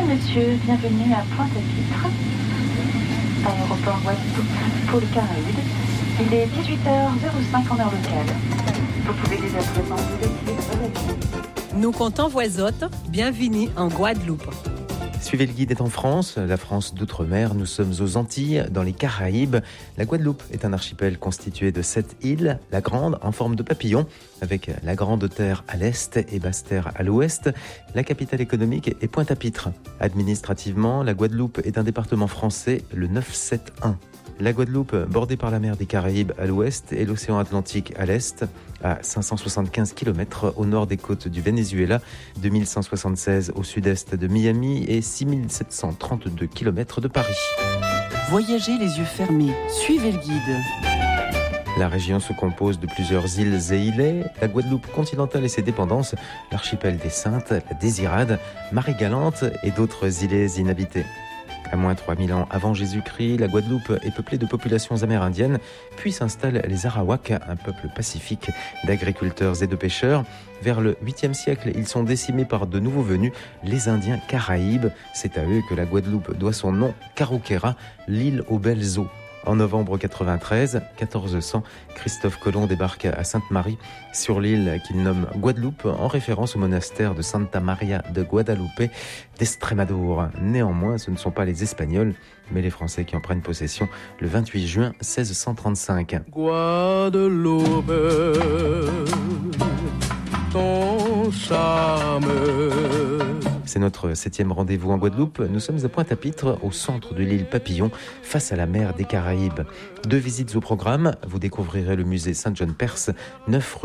monsieur, bienvenue à Pointe-à-Pitre, aéroport Guadeloupe pour les Caraïbes. Il est 18h05 en heure locale. Vous pouvez dès à présent vous activer le vol avion. Nous comptons voisottes, bienvenue en Guadeloupe. Suivez le guide est en France, la France d'outre-mer. Nous sommes aux Antilles, dans les Caraïbes. La Guadeloupe est un archipel constitué de 7 îles, la Grande en forme de papillon, avec la Grande Terre à l'est et Basse-Terre à l'ouest. La capitale économique est Pointe-à-Pitre. Administrativement, la Guadeloupe est un département français, le 971. La Guadeloupe, bordée par la mer des Caraïbes à l'ouest et l'océan Atlantique à l'est, à 575 km au nord des côtes du Venezuela, 2176 au sud-est de Miami et 6732 km de Paris. Voyagez les yeux fermés, suivez le guide. La région se compose de plusieurs îles et îlets, la Guadeloupe continentale et ses dépendances, l'archipel des Saintes, la Désirade, Marie-Galante et d'autres îlets inhabités. À moins 3000 ans avant Jésus-Christ, la Guadeloupe est peuplée de populations amérindiennes, puis s'installent les Arawaks, un peuple pacifique d'agriculteurs et de pêcheurs. Vers le 8e siècle, ils sont décimés par de nouveaux venus, les Indiens Caraïbes. C'est à eux que la Guadeloupe doit son nom, Carouquera, l'île aux belles eaux. En novembre 1400, Christophe Colomb débarque à Sainte-Marie, sur l'île qu'il nomme Guadeloupe, en référence au monastère de Santa Maria de Guadalupe d'Estrémadure. Néanmoins, ce ne sont pas les Espagnols, mais les Français qui en prennent possession le 28 juin 1635. Guadeloupe, ton charme. C'est notre 7e rendez-vous en Guadeloupe. Nous sommes à Pointe-à-Pitre, au centre de l'île Papillon, face à la mer des Caraïbes. 2 visites au programme. Vous découvrirez le musée Saint-John-Perse, 9 rue